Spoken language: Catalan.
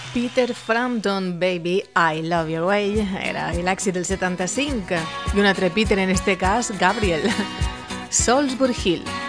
Peter Frampton, Baby, I Love Your Way, era l'èxit del 75, i un altre Peter, en este cas, Gabriel, Salisbury Hill.